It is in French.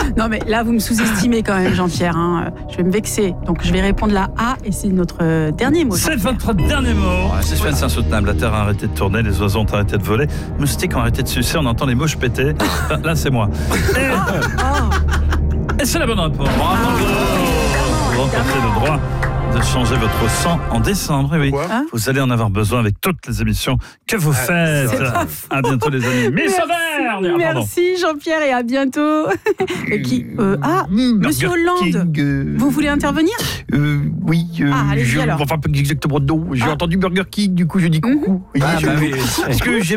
Non, mais là, vous me sous-estimez quand même, Jean-Pierre. Hein. Je vais me vexer. Donc, je vais répondre la A et c'est notre dernier mot. C'est votre dernier mot. C'est suspense insoutenable. La Terre a arrêté de tourner, les oiseaux ont arrêté de voler, moustiques ont arrêté de sucer, on entend les mouches péter. Là, c'est moi. Et c'est la bonne réponse. Bravo. Vous remportez le droit de changer votre sang en décembre. Oui, vous allez en avoir besoin avec toutes les émissions que vous faites. À bientôt, les amis. Miss Auvergne. Merci, Jean-Pierre, et à bientôt. Monsieur Hollande, vous voulez intervenir? Oui. Allez-y alors. Enfin, pas exactement non. J'ai entendu Burger King, du coup, je dis coucou. Parce que